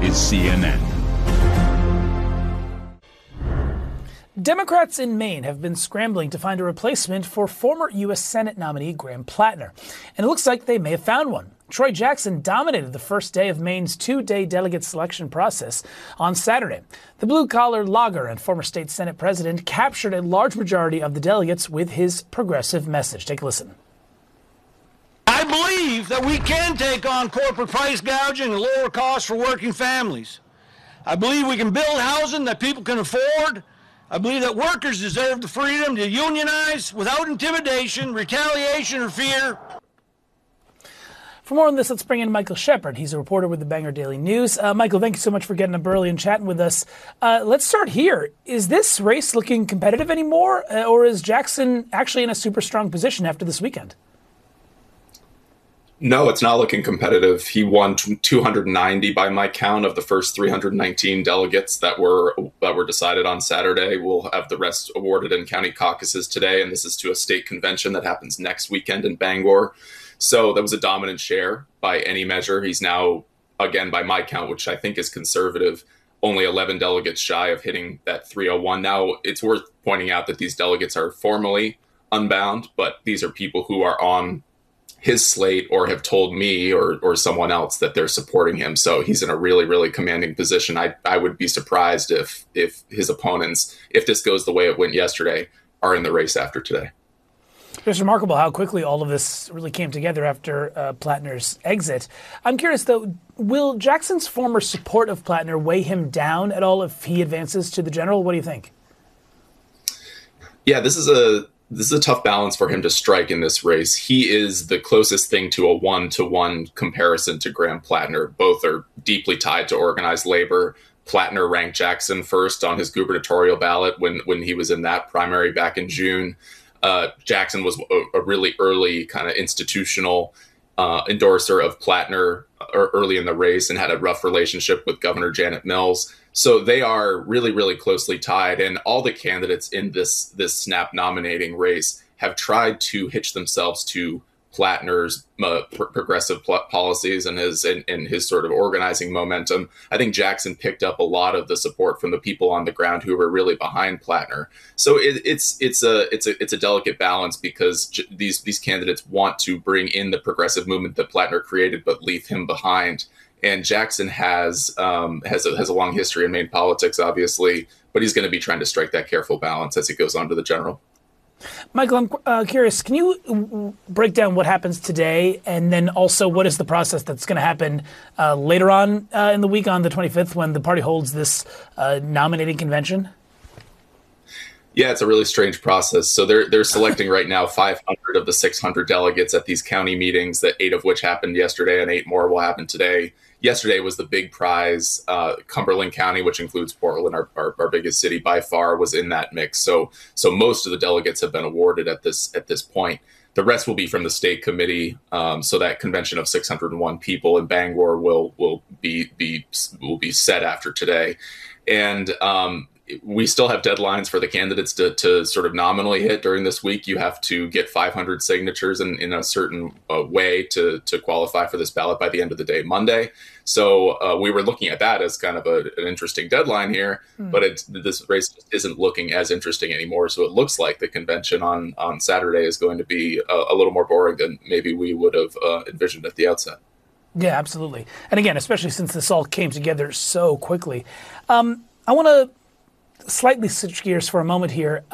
is CNN. Democrats in Maine have been scrambling to find a replacement for former U.S. Senate nominee Graham Plattner, and it looks like they may have found one. Troy Jackson dominated the first day of Maine's two-day delegate selection process on Saturday. The blue-collar logger and former state Senate president captured a large majority of the delegates with his progressive message. Take a listen. I believe that we can take on corporate price gouging and lower costs for working families. I believe we can build housing that people can afford. I believe that workers deserve the freedom to unionize without intimidation, retaliation, or fear. For more on this, let's bring in Michael Shepard. He's a reporter with the Bangor Daily News. Michael, thank you so much for getting up early and chatting with us. Let's start here. Is this race looking competitive anymore, or is Jackson actually in a super strong position after this weekend? No, it's not looking competitive. He won 290 by my count of the first 319 delegates that were decided on Saturday. We'll have the rest awarded in county caucuses today, and this is to a state convention that happens next weekend in Bangor. So that was a dominant share by any measure. He's now, again, by my count, which I think is conservative, only 11 delegates shy of hitting that 301. Now, it's worth pointing out that these delegates are formally unbound, but these are people who are on his slate or have told me or someone else that they're supporting him. So he's in a really, really commanding position. I would be surprised if his opponents, if this goes the way it went yesterday, are in the race after today. It's remarkable how quickly all of this really came together after Plattner's exit. I'm curious, though, will Jackson's former support of Plattner weigh him down at all if he advances to the general? What do you think? Yeah, this is a tough balance for him to strike in this race. He is the closest thing to a one-to-one comparison to Graham Plattner. Both are deeply tied to organized labor. Plattner ranked Jackson first on his gubernatorial ballot when he was in that primary back in June. Jackson was a really early kind of institutional endorser of Plattner early in the race and had a rough relationship with Governor Janet Mills. So they are really, really closely tied. And all the candidates in this snap nominating race have tried to hitch themselves to Plattner's progressive policies and his sort of organizing momentum. I think Jackson picked up a lot of the support from the people on the ground who were really behind Plattner. So it's a delicate balance because these candidates want to bring in the progressive movement that Plattner created, but leave him behind. And Jackson has a long history in Maine politics, obviously, but he's going to be trying to strike that careful balance as he goes on to the general. Michael, I'm curious, can you break down what happens today and then also what is the process that's going to happen later on in the week on the 25th when the party holds this nominating convention? Yeah, it's a really strange process. So they're selecting right now 500 of the 600 delegates at these county meetings, that 8 of which happened yesterday and 8 more will happen today. Yesterday was the big prize. Cumberland County, which includes Portland, our biggest city by far, was in that mix. So most of the delegates have been awarded at this point. The rest will be from the state committee. So that convention of 601 people in Bangor will be set after today, and we still have deadlines for the candidates to sort of nominally hit during this week. You have to get 500 signatures in a certain way to qualify for this ballot by the end of the day, Monday. So we were looking at that as kind of an interesting deadline here, but this race isn't looking as interesting anymore. So it looks like the convention on Saturday is going to be a little more boring than maybe we would have envisioned at the outset. Yeah, absolutely. And again, especially since this all came together so quickly. I want to slightly switch gears for a moment here.